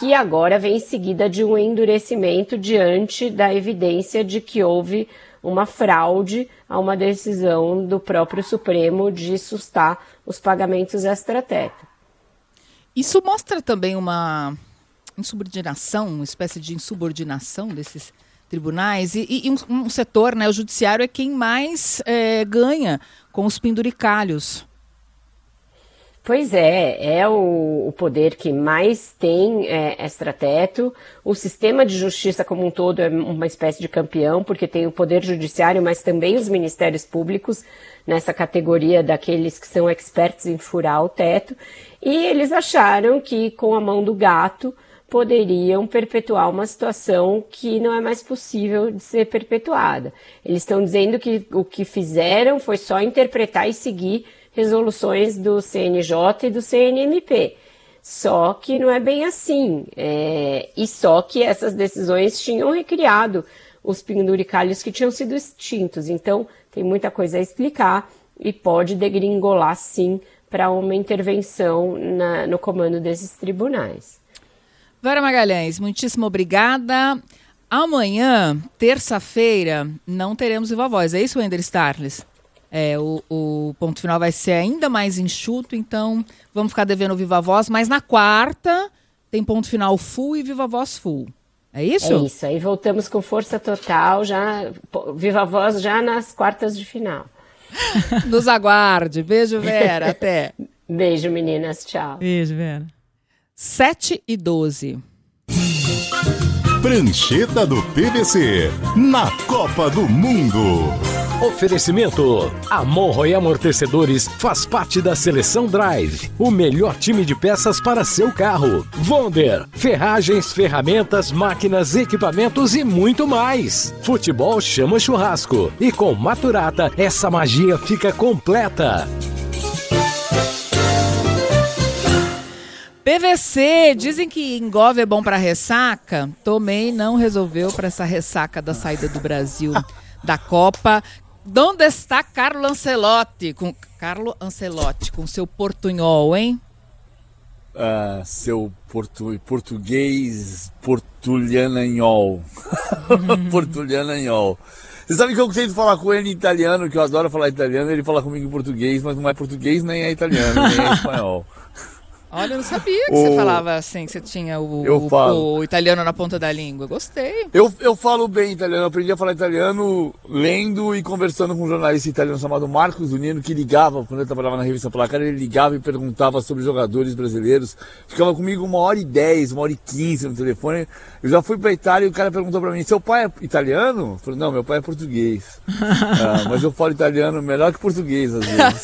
que agora vem em seguida de um endurecimento diante da evidência de que houve uma fraude a uma decisão do próprio Supremo de sustar os pagamentos extrateto. Isso mostra também uma insubordinação, uma espécie de insubordinação desses tribunais e um setor, né, o judiciário é quem mais ganha com os penduricalhos. Pois é o poder que mais tem extrateto. O sistema de justiça como um todo é uma espécie de campeão, porque tem o poder judiciário, mas também os ministérios públicos nessa categoria daqueles que são expertos em furar o teto. E eles acharam que com a mão do gato poderiam perpetuar uma situação que não é mais possível de ser perpetuada. Eles estão dizendo que o que fizeram foi só interpretar e seguir resoluções do CNJ e do CNMP. Só que não é bem assim. E só que essas decisões tinham recriado os penduricalhos que tinham sido extintos. Então, tem muita coisa a explicar e pode degringolar, sim, para uma intervenção no comando desses tribunais. Vera Magalhães, muitíssimo obrigada. Amanhã, terça-feira, não teremos Viva Voz. É isso, Wender Starles? O ponto final vai ser ainda mais enxuto, então vamos ficar devendo Viva Voz, mas na quarta tem ponto final full e Viva Voz full. É isso? É isso, aí voltamos com força total, já Viva Voz já nas quartas de final. Nos aguarde. Beijo, Vera. Até. Beijo, meninas. Tchau. Beijo, Vera. 7h12. Prancheta do PVC, na Copa do Mundo. Oferecimento: a Monroe Amortecedores faz parte da Seleção Drive, o melhor time de peças para seu carro. Wonder, ferragens, ferramentas, máquinas, equipamentos e muito mais. Futebol chama churrasco e com Maturata essa magia fica completa. PVC, dizem que engove é bom para ressaca. Tomei, não resolveu para essa ressaca da saída do Brasil da Copa. Onde está Carlo Ancelotti? Carlo Ancelotti, com seu portunhol, hein? Seu português portuliananhol. Portuliananhol. Você sabe que eu tento falar com ele em italiano, que eu adoro falar italiano, ele fala comigo em português, mas não é português, nem é italiano, nem é espanhol. Olha, eu não sabia que você falava assim, que você tinha o italiano na ponta da língua. Gostei. Eu falo bem italiano, eu aprendi a falar italiano lendo e conversando com um jornalista italiano chamado Marcos Zunino, que ligava, quando eu trabalhava na revista Placar, ele ligava e perguntava sobre jogadores brasileiros. Ficava comigo 1h10, 1h15 no telefone. Eu já fui pra Itália e o cara perguntou pra mim, seu pai é italiano? Eu falei, não, meu pai é português. Mas eu falo italiano melhor que português, às vezes.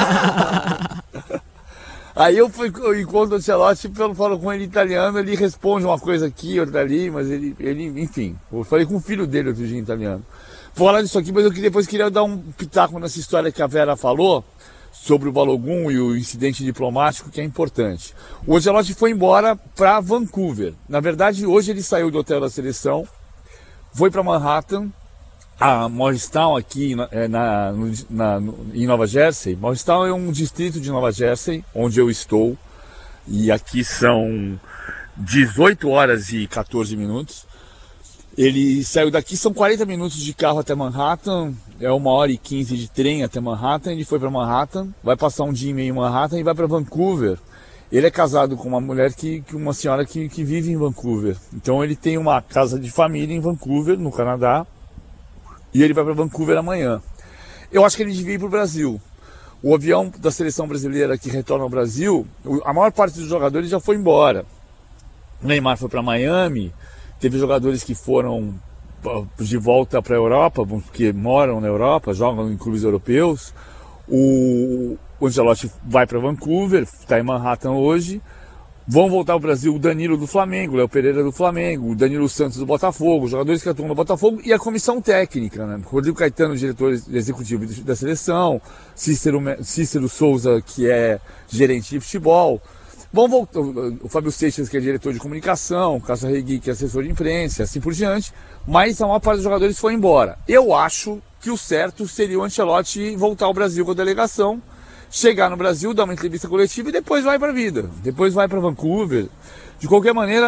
Aí eu encontro o Ancelotti, eu falo com ele em italiano, ele responde uma coisa aqui, outra ali, mas ele enfim, eu falei com o filho dele outro dia em italiano. Vou falar disso aqui, mas eu depois queria dar um pitaco nessa história que a Vera falou, sobre o Balogun e o incidente diplomático, que é importante. O Ancelotti foi embora para Vancouver. Na verdade, hoje ele saiu do hotel da seleção, foi para Manhattan, a Morristown aqui em Nova Jersey. Morristown é um distrito de Nova Jersey, onde eu estou, e aqui são 18 horas e 14 minutos. Ele saiu daqui, são 40 minutos de carro até Manhattan, é 1h15 de trem até Manhattan. Ele foi para Manhattan, vai passar um dia e meio em Manhattan e vai para Vancouver. Ele é casado com uma mulher uma senhora que vive em Vancouver. Então ele tem uma casa de família em Vancouver, no Canadá. E ele vai para Vancouver amanhã. Eu acho que ele devia ir para o Brasil. O avião da seleção brasileira que retorna ao Brasil, a maior parte dos jogadores já foi embora. O Neymar foi para Miami, teve jogadores que foram de volta para a Europa, porque moram na Europa, jogam em clubes europeus. O Ancelotti vai para Vancouver, está em Manhattan hoje. Vão voltar ao Brasil o Danilo do Flamengo, o Léo Pereira do Flamengo, o Danilo Santos do Botafogo, os jogadores que atuam no Botafogo e a comissão técnica, né? Rodrigo Caetano, diretor executivo da seleção, Cícero Souza, que é gerente de futebol. Vão voltar, o Fábio Seixas, que é diretor de comunicação, o Cássio Regui, que é assessor de imprensa, assim por diante, mas a maior parte dos jogadores foi embora. Eu acho que o certo seria o Ancelotti voltar ao Brasil com a delegação, chegar no Brasil, dar uma entrevista coletiva e depois vai para a vida. Depois vai para Vancouver. De qualquer maneira,